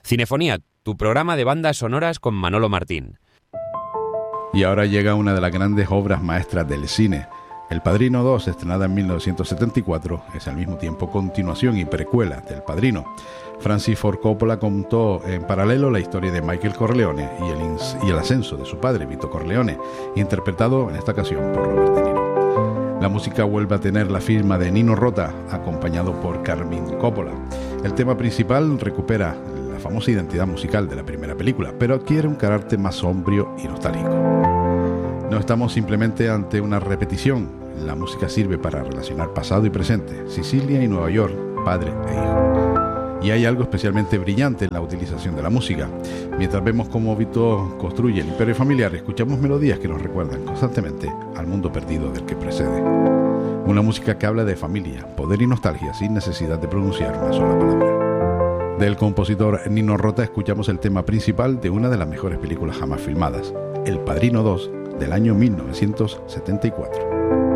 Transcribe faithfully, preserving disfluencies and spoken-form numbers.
Cinefonía, tu programa de bandas sonoras con Manolo Martín. Y ahora llega una de las grandes obras maestras del cine. El Padrino dos, estrenada en mil novecientos setenta y cuatro, es al mismo tiempo continuación y precuela del Padrino. Francis Ford Coppola contó en paralelo la historia de Michael Corleone y el, ins- y el ascenso de su padre, Vito Corleone, interpretado en esta ocasión por Robert De Niro. La música vuelve a tener la firma de Nino Rota, acompañado por Carmine Coppola. El tema principal recupera la famosa identidad musical de la primera película, pero adquiere un carácter más sombrío y nostálgico. No estamos simplemente ante una repetición. La música sirve para relacionar pasado y presente, Sicilia y Nueva York, padre e hijo. Y hay algo especialmente brillante en la utilización de la música. Mientras vemos cómo Vito construye el imperio familiar, escuchamos melodías que nos recuerdan constantemente al mundo perdido del que precede. Una música que habla de familia, poder y nostalgia sin necesidad de pronunciar una sola palabra. Del compositor Nino Rota escuchamos el tema principal de una de las mejores películas jamás filmadas, El Padrino dos, del año mil novecientos setenta y cuatro.